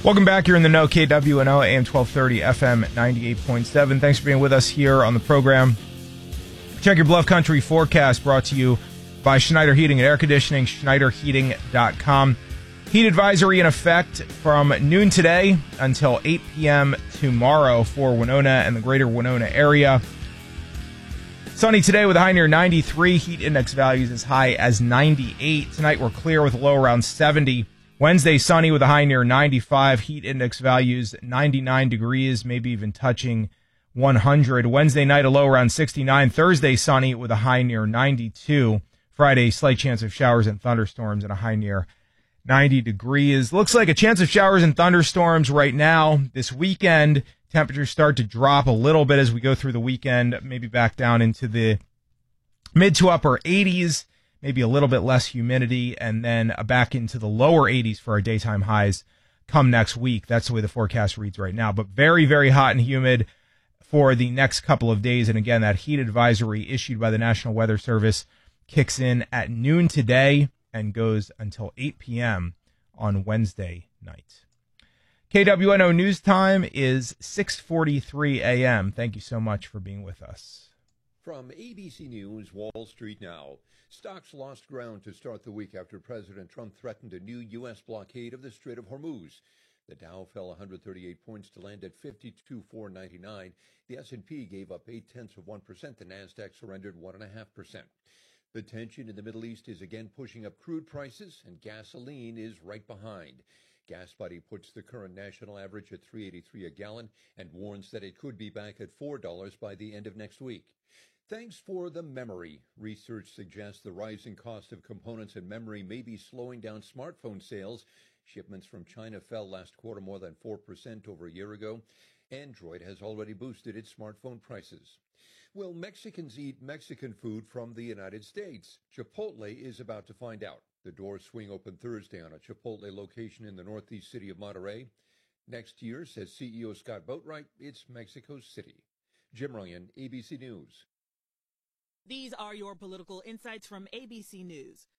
Welcome back. You're in the know, KWNO, AM 1230, FM 98.7. Thanks for being with us here on the program. Check your Bluff Country forecast, brought to you by Schneider Heating and Air Conditioning, schneiderheating.com. Heat advisory in effect from noon today until 8 p.m. tomorrow for Winona and the greater Winona area. Sunny today with a high near 93. Heat index values as high as 98. Tonight we're clear with a low around 70. Wednesday sunny with a high near 95. Heat index values 99 degrees, maybe even touching 100. Wednesday night a low around 69. Thursday sunny with a high near 92. Friday slight chance of showers and thunderstorms and a high near 90 degrees. Looks like a chance of showers and thunderstorms right now. This weekend, temperatures start to drop a little bit as we go through the weekend, maybe back down into the mid to upper 80s. Maybe a little bit less humidity, and then back into the lower 80s for our daytime highs come next week. That's the way the forecast reads right now. But very, very hot and humid for the next couple of days. And again, that heat advisory issued by the National Weather Service kicks in at noon today and goes until 8 p.m. on Wednesday night. KWNO News Time is 6:43 a.m. Thank you so much for being with us. From ABC News, Wall Street Now. Stocks lost ground to start the week after President Trump threatened a new U.S. blockade of the Strait of Hormuz. The Dow fell 138 points to land at 52,499. The S&P gave up 0.8%. The Nasdaq surrendered 1.5%. The tension in the Middle East is again pushing up crude prices, and gasoline is right behind. GasBuddy puts the current national average at $3.83 a gallon and warns that it could be back at $4 by the end of next week. Thanks for the memory. Research suggests the rising cost of components and memory may be slowing down smartphone sales. Shipments from China fell last quarter more than 4% over a year ago. Android has already boosted its smartphone prices. Will Mexicans eat Mexican food from the United States? Chipotle is about to find out. The doors swing open Thursday on a Chipotle location in the northeast city of Monterrey. Next year, says CEO Scott Boatwright, it's Mexico City. Jim Ryan, ABC News. These are your political insights from ABC News.